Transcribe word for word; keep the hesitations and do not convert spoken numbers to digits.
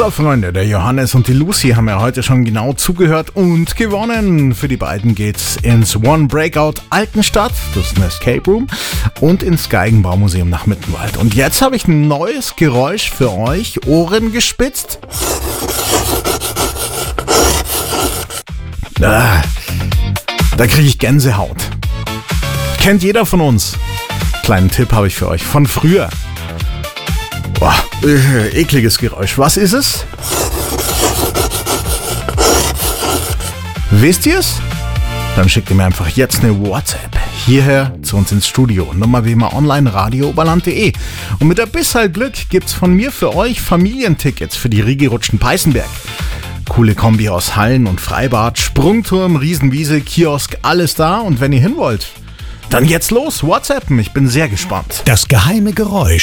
So, Freunde, der Johannes und die Lucy haben ja heute schon genau zugehört und gewonnen. Für die beiden geht's ins One Breakout Altenstadt, das ist ein Escape Room, und ins Geigenbaumuseum nach Mittenwald. Und jetzt habe ich ein neues Geräusch für euch, Ohren gespitzt. Ah, da kriege ich Gänsehaut. Kennt jeder von uns. Kleinen Tipp habe ich für euch von früher. Boah, äh, ekliges Geräusch. Was ist es? Wisst ihr's? Dann schickt ihr mir einfach jetzt eine WhatsApp hierher zu uns ins Studio. Nummer wie immer online, radio oberland punkt de. Und mit ein bisschen Glück gibt's von mir für euch Familientickets für die Rigi-Rutschen Peißenberg. Coole Kombi aus Hallen und Freibad, Sprungturm, Riesenwiese, Kiosk, alles da. Und wenn ihr hin wollt, dann jetzt los, WhatsAppen. Ich bin sehr gespannt. Das geheime Geräusch.